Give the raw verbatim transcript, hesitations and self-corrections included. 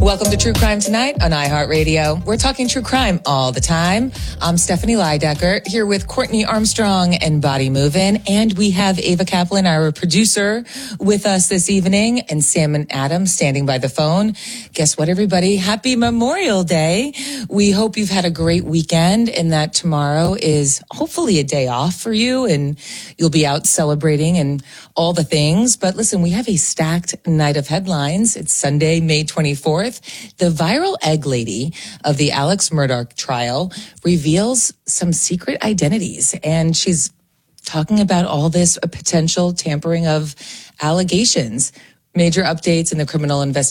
Welcome to True Crime Tonight on iHeartRadio. We're talking true crime all the time. I'm Stephanie Leidecker here with Courtney Armstrong and Body Movin'. And we have Ava Kaplan, our producer, with us this evening, and Sam and Adam standing by the phone. Guess what, everybody? Happy Memorial Day. We hope you've had a great weekend and that tomorrow is hopefully a day off for you and you'll be out celebrating and all the things. But listen, we have a stacked night of headlines. It's Sunday, May twenty-fourth. The viral egg lady of the Alex Murdaugh trial reveals some secret identities, and she's talking about all this potential tampering of allegations. Major updates in the criminal investigation.